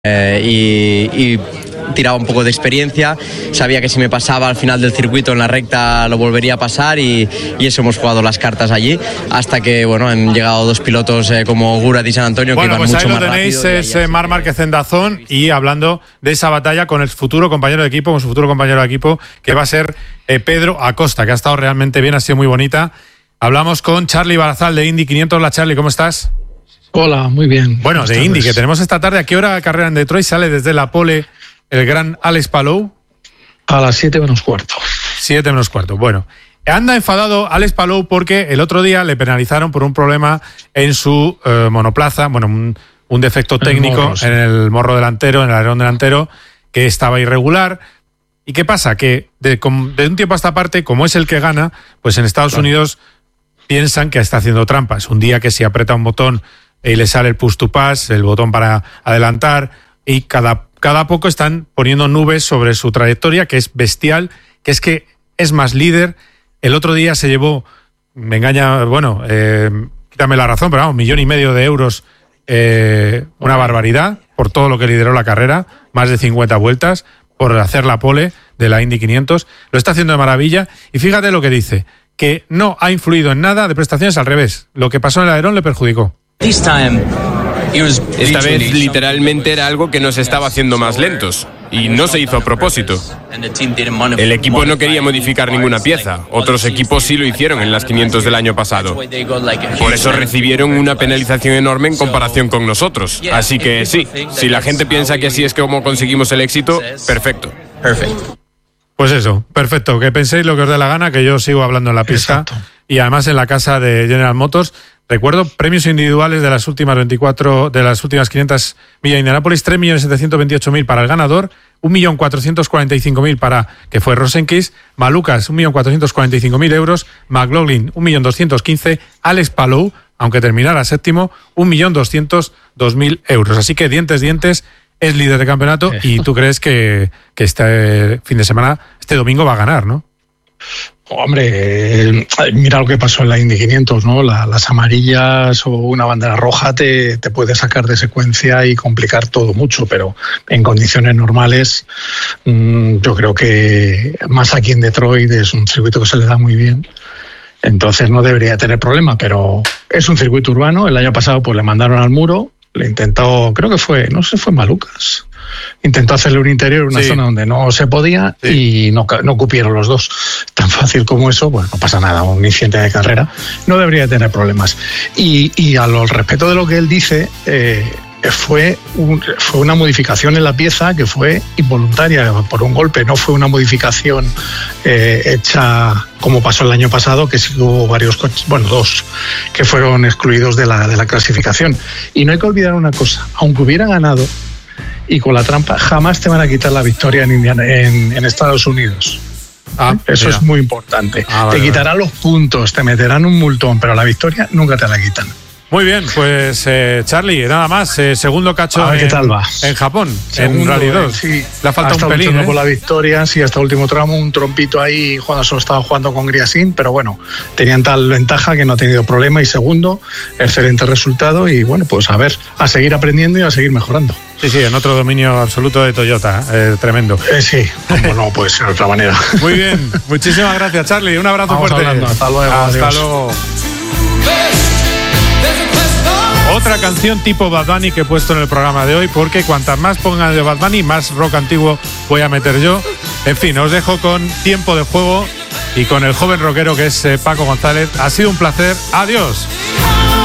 y tiraba un poco de experiencia, sabía que si me pasaba al final del circuito en la recta lo volvería a pasar y eso hemos jugado las cartas allí hasta que han llegado dos pilotos como Gurat y San Antonio que iban mucho más rápido. Bueno, pues ahí lo tenéis, es Marc Márquez en DAZN y hablando de esa batalla con el futuro compañero de equipo, con su futuro compañero de equipo que va a ser Pedro Acosta, que ha estado realmente bien, ha sido muy bonita. Hablamos con Charly Barazal de Indy 500. Hola Charly, ¿cómo estás? Hola, muy bien. Bueno, de Indy, que tenemos esta tarde. ¿A qué hora carrera en Detroit? Sale desde la pole el gran Alex Palou. A las 7 menos cuarto. 7 menos cuarto. Bueno, anda enfadado Alex Palou porque el otro día le penalizaron por un problema en su monoplaza, un defecto técnico en el morro delantero, en el alerón delantero, que estaba irregular. ¿Y qué pasa? Que de un tiempo a esta parte, como es el que gana, pues en Estados Unidos piensan que está haciendo trampas. Un día que si aprieta un botón y le sale el push to pass, el botón para adelantar, y cada poco están poniendo nubes sobre su trayectoria, que es bestial, que es más líder. El otro día se llevó, me engaña, quítame la razón, pero 1,5 millones de euros, una barbaridad, por todo lo que lideró la carrera, más de 50 vueltas, por hacer la pole de la Indy 500. Lo está haciendo de maravilla, y fíjate lo que dice, que no ha influido en nada de prestaciones, al revés. Lo que pasó en el alerón le perjudicó. Esta vez literalmente era algo que nos estaba haciendo más lentos y no se hizo a propósito. El equipo no quería modificar ninguna pieza, otros equipos sí lo hicieron en las 500 del año pasado. Por eso recibieron una penalización enorme en comparación con nosotros. Así que sí, si la gente piensa que así es como conseguimos el éxito, perfecto. Pues eso, perfecto, que penséis lo que os dé la gana, que yo sigo hablando en la pista. Exacto. Y además en la casa de General Motors. Recuerdo premios individuales de las últimas 500 millas de Indianápolis: 3.728.000 para el ganador, 1.445.000 para, que fue Rosenquist, Malukas 1.445.000 euros, McLaughlin 1.215.000, Alex Palou, aunque terminara séptimo, 1.202.000 euros. Así que dientes, es líder de campeonato. Y tú crees que este fin de semana, este domingo, va a ganar, ¿no? Hombre, mira lo que pasó en la Indy 500, ¿no? Las amarillas o una bandera roja te puede sacar de secuencia y complicar todo mucho, pero en condiciones normales yo creo que más aquí en Detroit es un circuito que se le da muy bien, entonces no debería tener problema, pero es un circuito urbano. El año pasado pues le mandaron al muro, le intentó, creo que fue Malukas, intentó hacerle un interior, una zona donde no se podía, y no cupieron los dos. Tan fácil como eso, pues no pasa nada, un incidente de carrera, no debería tener problemas. Y al respecto de lo que él dice, fue una modificación en la pieza que fue involuntaria por un golpe, no fue una modificación hecha como pasó el año pasado, que sí hubo varios coches, dos, que fueron excluidos de la clasificación. Y no hay que olvidar una cosa, aunque hubiera ganado y con la trampa, jamás te van a quitar la victoria en Estados Unidos. Eso es muy importante. Te quitarán los puntos, te meterán un multón, pero la victoria nunca te la quitan. Muy bien, pues Charly, nada más, segundo cacho ¿qué tal va? En Japón, segundo, en Rally 2. Sí. Le ha faltado un pelín, por la victoria, sí, hasta el último tramo, un trompito ahí, cuando solo estaba jugando con Griasin, pero tenían tal ventaja que no ha tenido problema. Y segundo, excelente resultado, y pues a seguir aprendiendo y a seguir mejorando. Sí, en otro dominio absoluto de Toyota, tremendo. Sí, como no puede ser de otra manera. Muy bien, muchísimas gracias, Charly, un abrazo fuerte. Hablando. Hasta luego. Hasta luego. Otra canción tipo Bad Bunny que he puesto en el programa de hoy, porque cuantas más pongan de Bad Bunny, más rock antiguo voy a meter yo. En fin, os dejo con Tiempo de Juego y con el joven rockero que es Paco González. Ha sido un placer. Adiós.